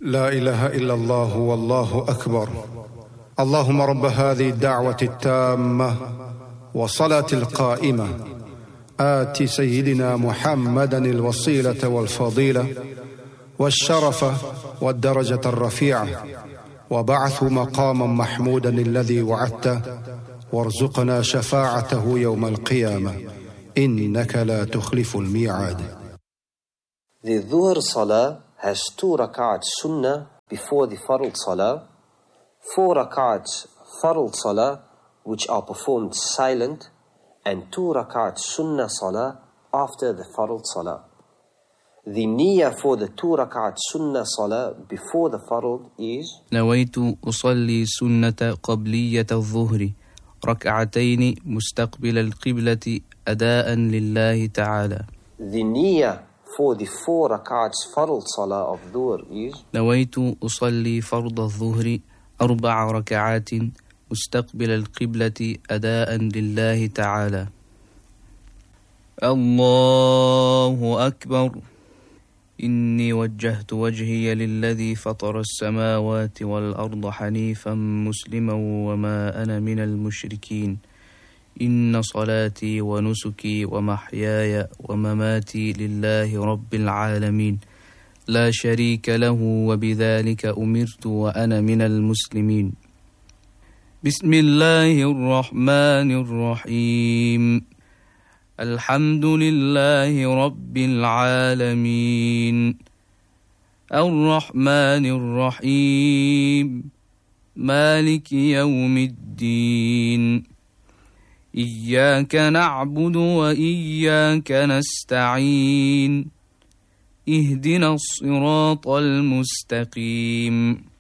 لا إله إلا الله والله أكبر. اللهم رب هذه الدعوة التامة والصلاة القائمة آت سيدنا محمدا الوسيلة والفضيلة والشرف والدرجة الرفيعة وبعث مقاما محمودا الذي وعدته وارزقنا شفاعته يوم القيامة إنك لا تخلف الميعاد. The Dhuhr Salah has 2 rak'ats sunnah before the Fard Salah, 4 rak'ats Fard Salah which are performed silent, and 2 rak'ats sunnah Salah after the Fard Salah. The niyyah for the 2 rak'at sunnah salah before the fard is نويت أصلي سنة قبلية الظهر ركعتين مستقبل القبلة أداء لله تعالى. The niyyah for the 4 rak'ats fard salah of dhuhr is نويت أصلي فرض الظهر 4 ركعات مستقبل القبلة أداء لله تعالى. الله أكبر. إني وجهت وجهي للذي فطر السماوات والأرض حنيفا مسلما وما أنا من المشركين. إن صلاتي ونسكي ومحياي ومماتي لله رب العالمين لا شريك له وبذلك أمرت وأنا من المسلمين. بسم الله الرحمن الرحيم. الحمد لله رب العالمين الرحمن الرحيم مالك يوم الدين إياك نعبد وإياك نستعين اهدنا الصراط المستقيم